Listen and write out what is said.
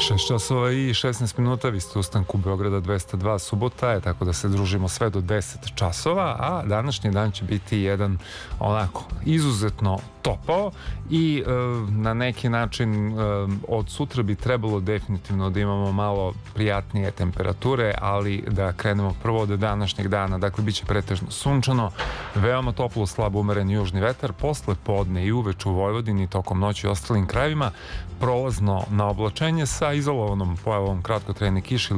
6 časova i 16 minuta, vi ste u ustanku Beograda 202, subota je, tako da se družimo sve do 10 časova, a današnji dan će biti jedan onako izuzetno topao i na neki način od sutra bi trebalo definitivno da imamo malo prijatnije temperature, ali da krenemo prvo od današnjeg dana. Dakle, bit će pretežno sunčano, veoma toplo, slabo umeren južni vetar, posle podne i uveče u Vojvodini, tokom noći i ostalim krajevima, prolazno na oblačenje sa izolovanom pojavom kratkotrajne kiše